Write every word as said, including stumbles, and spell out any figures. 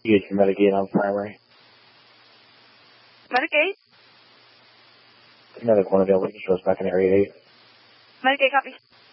You get your Medicaid on primary. Medicaid? Medic one available, just show us back in area eight. Medicaid copy.